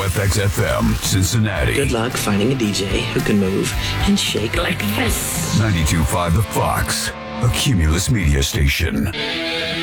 WFXFM, Cincinnati. Good luck finding a DJ who can move and shake like this. 92.5 The Fox, a Cumulus media station.